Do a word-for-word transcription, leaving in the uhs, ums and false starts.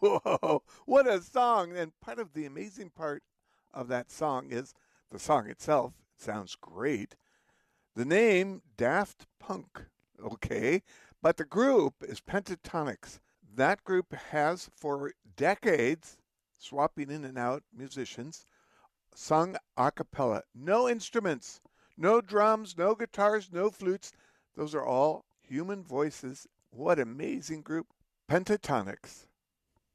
Whoa, what a song. And part of the amazing part of that song is the song itself sounds great. The name Daft Punk, okay, but the group is Pentatonics. That group has for decades, swapping in and out musicians, sung a cappella. No instruments, no drums, no guitars, no flutes. Those are all human voices. What amazing group. Pentatonics.